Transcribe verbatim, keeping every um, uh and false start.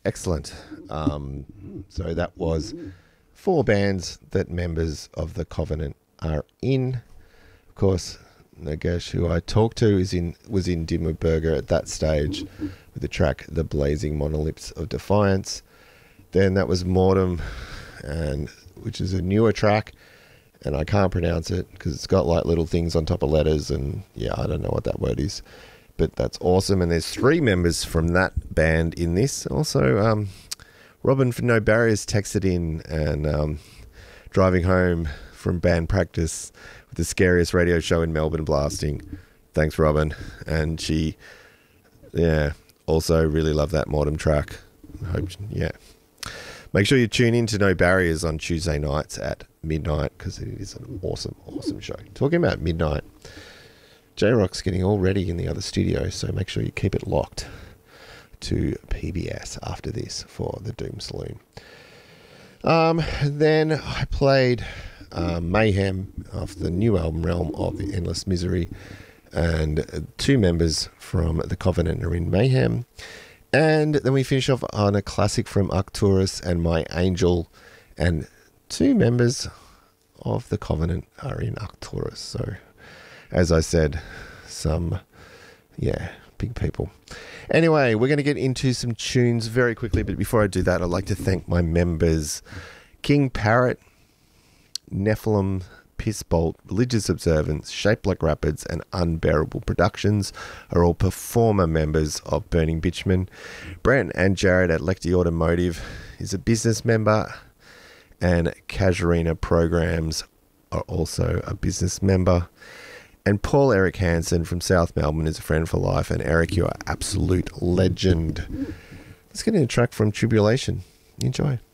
excellent. Um, so that was four bands that members of the Covenant are in. Of course, Nagesh, who I talked to, is in was in Dimmu Borgir at that stage with the track The Blazing Monoliths of Defiance. Then that was Mortem, and which is a newer track, and I can't pronounce it because it's got like little things on top of letters, and yeah, I don't know what that word is. But that's awesome, and there's three members from that band in this. Also, um, Robin from No Barriers texted in and um, driving home from band practice with the scariest radio show in Melbourne blasting. Thanks, Robin. And she, yeah, also really loved that Mortem track. Hope, yeah. Make sure you tune in to No Barriers on Tuesday nights at midnight because it is an awesome, awesome show. Talking about midnight, J-Rock's getting all ready in the other studio, so make sure you keep it locked to P B S after this for the Doom Saloon. Um, then I played uh, Mayhem off the new album Realm of the Endless Misery, and two members from the Covenant are in Mayhem. And then we finish off on a classic from Arcturus and My Angel, and two members of the Covenant are in Arcturus. So, as I said, some, yeah, big people. Anyway, we're going to get into some tunes very quickly, but before I do that, I'd like to thank my members. King Parrot, Nephilim, Pissbolt, Religious Observance, Shaped Like Rapids, and Unbearable Productions are all performer members of Burning Bitchman. Brent and Jared at Lecty Automotive is a business member, and Casuarina Programs are also a business member. And Paul Eric Hansen from South Melbourne is a friend for life. And Eric, you are absolute legend. Let's get in a track from Tribulation. Enjoy.